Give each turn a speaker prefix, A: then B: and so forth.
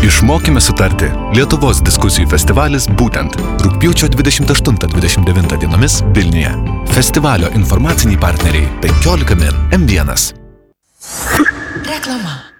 A: Išmokime sutarti. Lietuvos diskusijų festivalis būtent rugpjūčio 28-29 dienomis Vilniuje. Festivalio informaciniai partneriai 15 min M1.
B: Reklama.